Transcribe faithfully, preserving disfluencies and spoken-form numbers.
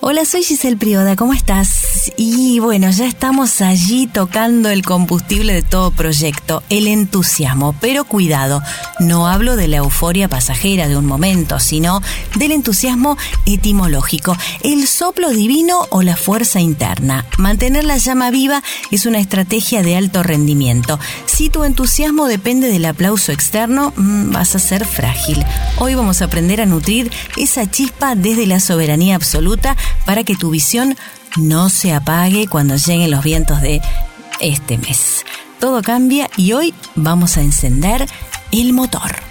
Hola, soy Giselle Prioda, ¿cómo estás? Y bueno, ya estamos allí tocando el combustible de todo proyecto, el entusiasmo. Pero cuidado, no hablo de la euforia pasajera de un momento, sino del entusiasmo etimológico, el soplo divino o la fuerza interna. Mantener la llama viva es una estrategia de alto rendimiento. Si tu entusiasmo depende del aplauso externo, vas a ser frágil. Hoy vamos a aprender a nutrir esa chispa desde la soberanía absoluta para que tu visión no se apague cuando lleguen los vientos de este mes. Todo cambia y hoy vamos a encender el motor.